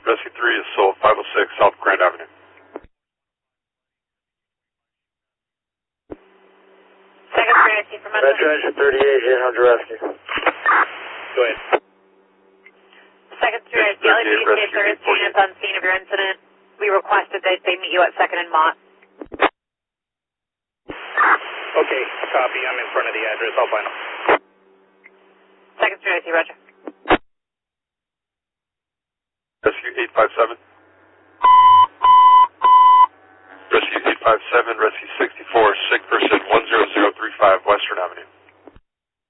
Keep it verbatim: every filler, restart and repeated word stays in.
Rescue three is sold five oh six South Grand Avenue. Second three, rescue from Metro. Metro Engine thirty-eight, eight hundred rescue. Go ahead. Second three, rescue. L A P D state service units on scene of your incident. We requested that they meet you at second and Mott. Okay, copy. I'm in front of the address. I'll find them. Second three, rescue, roger. Rescue eight five seven. Rescue eight five seven, Rescue sixty-four, sick person one zero zero three five Western Avenue.